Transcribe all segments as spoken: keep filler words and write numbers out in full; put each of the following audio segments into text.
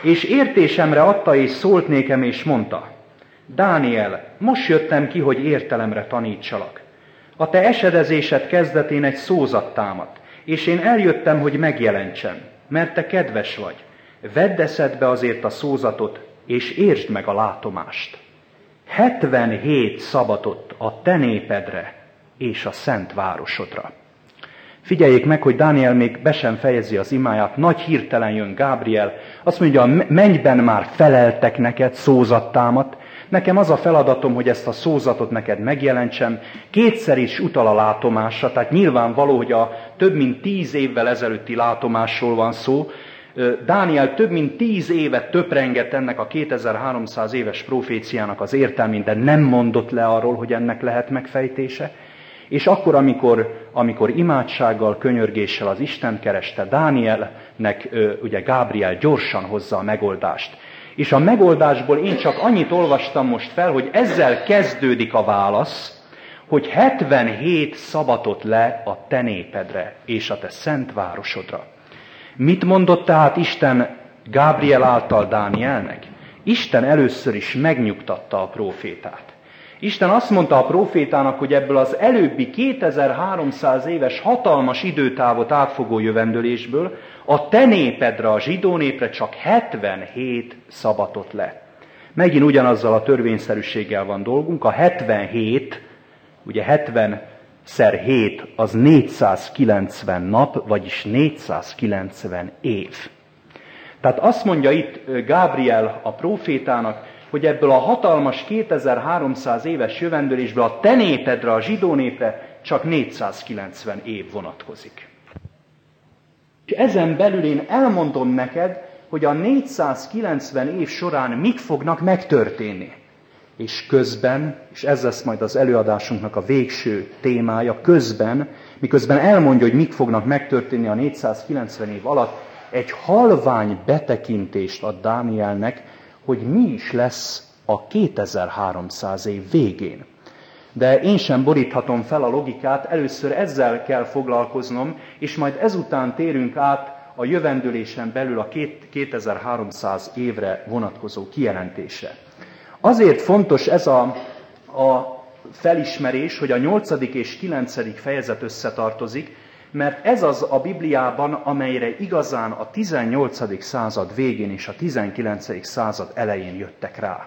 És értésemre adta és szólt nékem, és mondta: Dániel, most jöttem ki, hogy értelemre tanítsalak. A te esedezésed kezdetén egy szózat támadt, és én eljöttem, hogy megjelentsem, mert te kedves vagy. Vedd eszedbe azért a szózatot, és értsd meg a látomást. hetvenhét szabatot a te népedre és a szent városodra. Figyeljék meg, hogy Dániel még be sem fejezi az imáját, nagy hirtelen jön Gábriel, azt mondja, a mennyben már feleltek neked, szózat támadt, nekem az a feladatom, hogy ezt a szózatot neked megjelentsem, kétszer is utal a látomásra, tehát nyilvánvaló, hogy a több mint tíz évvel ezelőtti látomásról van szó. Dániel több mint tíz évet töprengett ennek a kétezer-háromszáz éves proféciának az értelmén, de nem mondott le arról, hogy ennek lehet megfejtése. És akkor, amikor, amikor imádsággal, könyörgéssel az Istent kereste, Dánielnek ugye Gábriel gyorsan hozza a megoldást. És a megoldásból én csak annyit olvastam most fel, hogy ezzel kezdődik a válasz, hogy hetvenhét szabatot le a te népedre és a te szent városodra. Mit mondott tehát Isten Gábriel által Dánielnek? Isten először is megnyugtatta a prófétát. Isten azt mondta a prófétának, hogy ebből az előbbi kétezer-háromszáz éves hatalmas időtávot átfogó jövendőlésből a te népedre, a zsidó népre csak hetvenhét szabatot le. Megint ugyanazzal a törvényszerűséggel van dolgunk, a hetvenhét, ugye hetven szer hét az négyszázkilencven nap, vagyis négyszázkilencven év. Tehát azt mondja itt Gábriel a prófétának, hogy ebből a hatalmas kétezer-háromszáz éves jövendőlésből a te népedre, a zsidó népre csak négyszázkilencven év vonatkozik. És ezen belül én elmondom neked, hogy a négyszázkilencven év során mik fognak megtörténni. És közben, és ez lesz majd az előadásunknak a végső témája, közben, miközben elmondja, hogy mik fognak megtörténni a négyszázkilencven év alatt, egy halvány betekintést ad Dánielnek, hogy mi is lesz a kétezer-háromszáz év végén. De én sem boríthatom fel a logikát, először ezzel kell foglalkoznom, és majd ezután térünk át a jövendőlésen belül a kétezer-háromszáz évre vonatkozó kijelentésre. Azért fontos ez a, a felismerés, hogy a nyolcadik és kilencedik fejezet összetartozik, mert ez az a Bibliában, amelyre igazán a tizennyolcadik század végén és a tizenkilencedik század elején jöttek rá.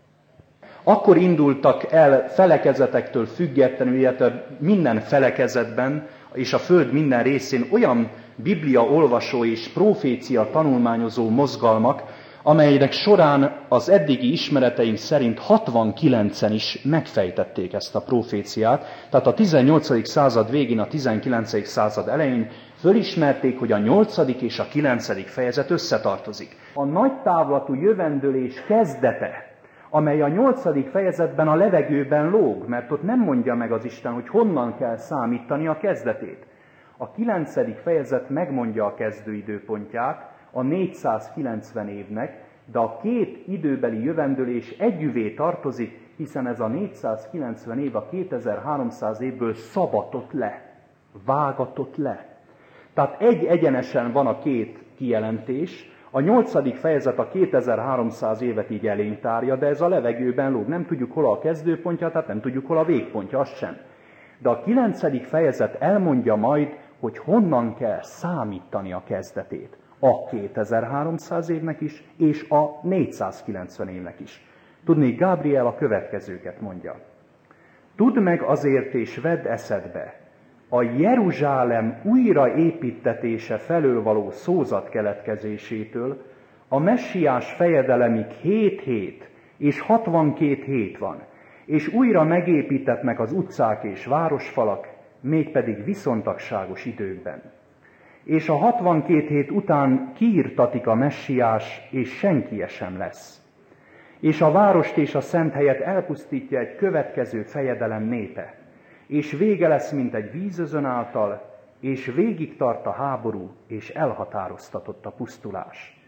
Akkor indultak el felekezetektől függetlenül, illetve minden felekezetben és a föld minden részén olyan Biblia olvasó és profécia tanulmányozó mozgalmak, amelynek során az eddigi ismereteink szerint hatvankilencen is megfejtették ezt a proféciát, tehát a tizennyolcadik század végén, a tizenkilencedik század elején fölismerték, hogy a nyolcadik és a kilencedik fejezet összetartozik. A nagy távlatú jövendőlés kezdete, amely a nyolcadik fejezetben a levegőben lóg, mert ott nem mondja meg az Isten, hogy honnan kell számítani a kezdetét. A kilencedik fejezet megmondja a kezdőidőpontját, a négyszázkilencven évnek, de a két időbeli jövendőlés együvé tartozik, hiszen ez a négyszázkilencven év a kétezer-háromszáz évből szabatott le, vágatott le. Tehát egy egyenesen van a két kijelentés, a nyolcadik fejezet a kétezer-háromszáz évet így elénk tárja, de ez a levegőben lóg. Nem tudjuk hol a kezdőpontja, tehát nem tudjuk hol a végpontja, azt sem. De a kilencedik fejezet elmondja majd, hogy honnan kell számítani a kezdetét. A kétezer-háromszáz évnek is, és a négyszázkilencven évnek is. Tudni, Gábriel a következőket mondja. Tudd meg azért és vedd eszedbe, a Jeruzsálem újraépítetése felől való szózat keletkezésétől a messiás fejedelemig hét hét és hatvankét hét van, és újra megépítetnek az utcák és városfalak, mégpedig viszontagságos időkben. És a hatvankét hét után kiirtatik a messiás, és senkie sem lesz. És a várost és a szent helyet elpusztítja egy következő fejedelem népe, és vége lesz, mint egy vízözön által, és végig tart a háború, és elhatároztatott a pusztulás.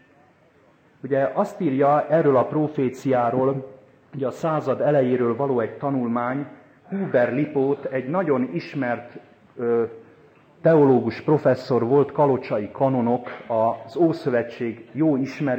Ugye azt írja erről a proféciáról, ugye a század elejéről való egy tanulmány, Huber Lipót, egy nagyon ismert ö, teológus professzor volt, kalocsai kanonok, az Ószövetség jó ismerő,